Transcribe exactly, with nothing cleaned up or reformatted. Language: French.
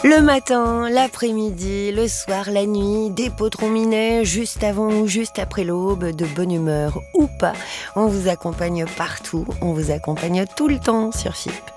Le matin, l'après-midi, le soir, la nuit, des potrons minets, juste avant ou juste après l'aube, de bonne humeur ou pas, on vous accompagne partout, on vous accompagne tout le temps sur F I P.